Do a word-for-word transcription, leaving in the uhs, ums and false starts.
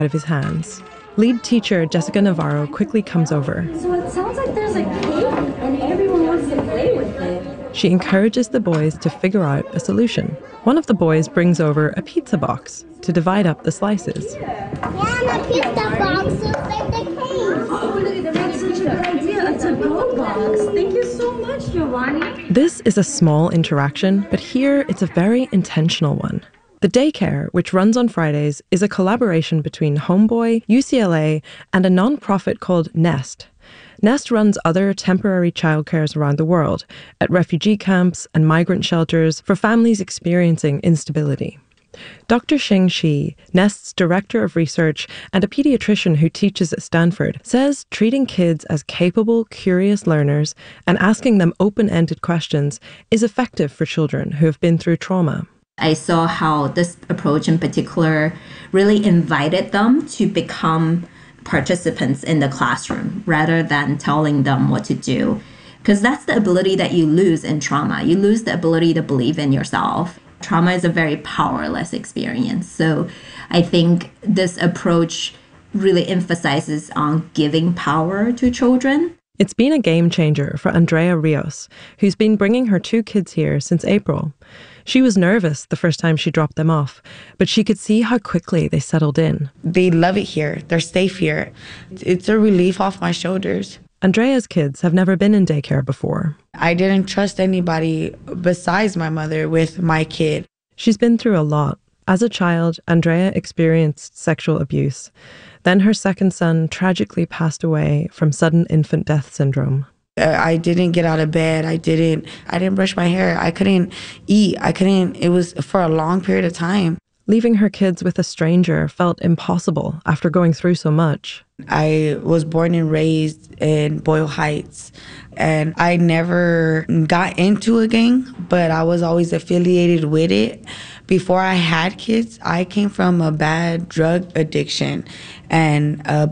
out of his hands. Lead teacher Jessica Navarro quickly comes over. So it sounds like there's a cake and everyone wants to play with it. She encourages the boys to figure out a solution. One of the boys brings over a pizza box to divide up the slices. Yeah, my pizza box looks like the cake. Oh, look, that's such a good idea. It's a go box. Thank you so much, Giovanni. This is a small interaction, but here it's a very intentional one. The daycare, which runs on Fridays, is a collaboration between Homeboy, U C L A, and a nonprofit called Nest. Nest runs other temporary childcares around the world, at refugee camps and migrant shelters for families experiencing instability. Doctor Xing Shi, Nest's director of research and a pediatrician who teaches at Stanford, says treating kids as capable, curious learners and asking them open-ended questions is effective for children who have been through trauma. I saw how this approach in particular really invited them to become participants in the classroom rather than telling them what to do. Because that's the ability that you lose in trauma. You lose the ability to believe in yourself. Trauma is a very powerless experience. So I think this approach really emphasizes on giving power to children. It's been a game changer for Andrea Rios, who's been bringing her two kids here since April. She was nervous the first time she dropped them off, but she could see how quickly they settled in. They love it here. They're safe here. It's a relief off my shoulders. Andrea's kids have never been in daycare before. I didn't trust anybody besides my mother with my kid. She's been through a lot. As a child, Andrea experienced sexual abuse. Then her second son tragically passed away from sudden infant death syndrome. I didn't get out of bed. I didn't, I didn't brush my hair. I couldn't eat. I couldn't, it was for a long period of time. Leaving her kids with a stranger felt impossible after going through so much. I was born and raised in Boyle Heights, and I never got into a gang, but I was always affiliated with it. Before I had kids, I came from a bad drug addiction and a